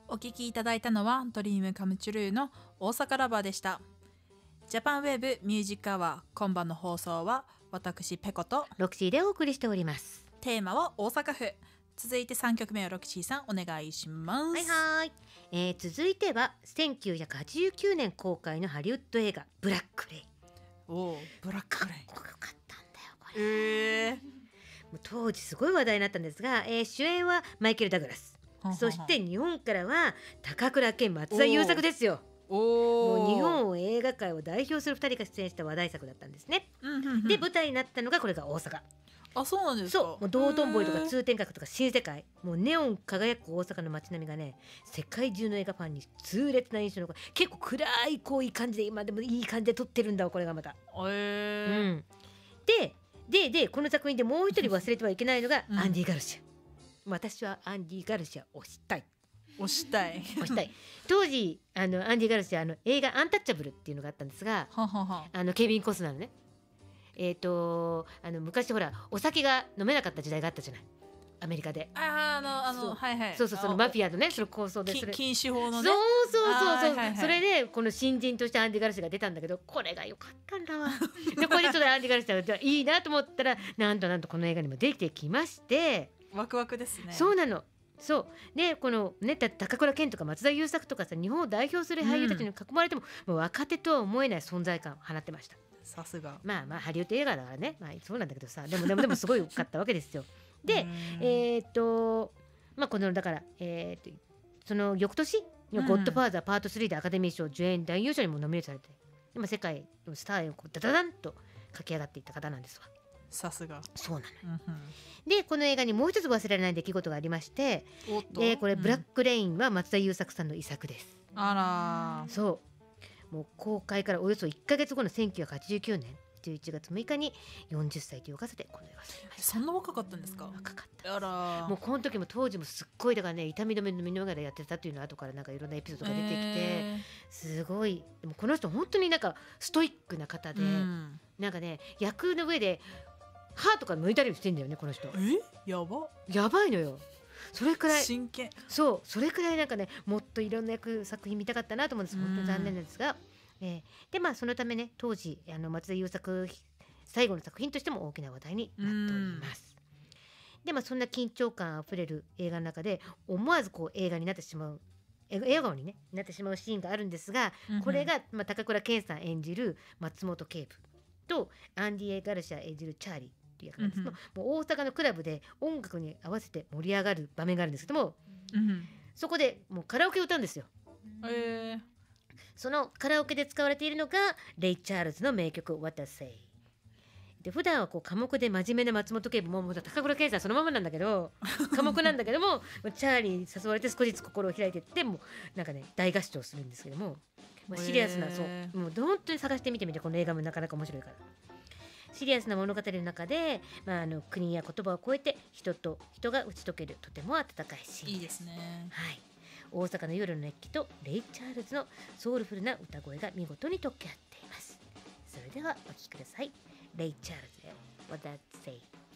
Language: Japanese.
お聞きいただいたのはドリームカムチュルーの大阪ラバーでした。ジャパンウェーブミュージックアワー、今晩の放送は私ペコとロキシーでお送りしております。 テーマは大阪府。続いて3曲目はロキシーさんお願いします。 はい、続いては1989年公開のハリウッド映画ブラックレイン。 おー、ブラックレインかっこよかったんだよこれ。 ももう当時すごい話題になったんですが、主演はマイケル・ダグラス、そして日本からは高倉健、松田優作ですよ。もう日本映画界を代表する2人が出演した話題作だったんですね。で舞台になったのがこれが大阪。 あ、そうなんですか。 そう、もう道頓堀とか通天閣とか新世界、もうネオン輝く大阪の街並みがね、世界中の映画ファンに痛烈な印象の、結構暗いこういい感じで、今でもいい感じで撮ってるんだわこれがまた。でこの作品でもう一人忘れてはいけないのがアンディ・ガルシア。私はアンディ・ガルシアを推したい。当時アンディ・ガルシア映画「アンタッチャブル」っていうのがあったんですが、ケビン・コスナーのね、昔ほらお酒が飲めなかった時代があったじゃない、アメリカで。そうそのマフィアのね、その構想で禁酒法のね。 それでこの新人としてアンディ・ガルシアが出たんだけど、これが良かったんだわ。でこれでちょっとアンディ・ガルシアがいいなと思ったら、なんとこの映画にもできてきまして、 ワクワクですね。 そうなの。そうでこのね、高倉健とか松田優作とかさ、日本を代表する俳優たちに囲まれても、もう若手とは思えない存在感を放ってました。 さすが。 まあハリウッド映画だからね、そうなんだけどさ、でもすごい良かったわけですよ。でこのだからその翌年ゴッドファーザーパート3でアカデミー賞助演男優賞にもノミネートされて、今世界のスターをダダダンと駆け上がっていった方なんですわ。 さすが。 そうなの。でこの映画にもう一つ忘れられない出来事がありまして、これブラックレインは松田優作さんの遺作です。 あら。 そうもう公開からおよそ1ヶ月後の1989年11月6日に40歳という若さでこの映画を作りました。 そんな若かったんですか。 若かった。 あら。 もうこの時も当時もすっごいだからね、痛み止め飲みながらやってたっていうのは後からいろんなエピソードが出てきて、すごい。でもこの人本当にストイックな方で、役の上で歯とか抜いたりしてんだよねこの人。 やばいのよ。それくらい真剣。 それくらいもっといろんな作品見たかったなと思うんです。本当に残念なんですが、でそのためね、当時松田優作最後の作品としても大きな話題になっております。でそんな緊張感あふれる映画の中で思わず映画になってしまう、笑顔に、ね、なってしまうシーンがあるんですが、これが、高倉健さん演じる松本警部とアンディ・ガルシア演じるチャーリーっていう役なんですけど、もう大阪のクラブで音楽に合わせて盛り上がる場面があるんですけども、そこでもうカラオケを歌うんですよ。そのカラオケで使われているのがレイ・チャールズの名曲 What I Say で、普段は寡黙で真面目な松本警部も高倉健さんそのままなんだけど、寡黙なんだけどもチャーリーに誘われて少しずつ心を開いていって、もう大合唱するんですけども、シリアスな、もう本当に探してみてみて、この映画もなかなか面白いから。シリアスな物語の中で、国や言葉を超えて人と人が打ち解ける、とても温かいシーンです。 いいですね。 大阪の夜の熱気とレイ・チャールズのソウルフルな歌声が見事に溶け合っています。それではお聴きください。レイ・チャールズで What I Say。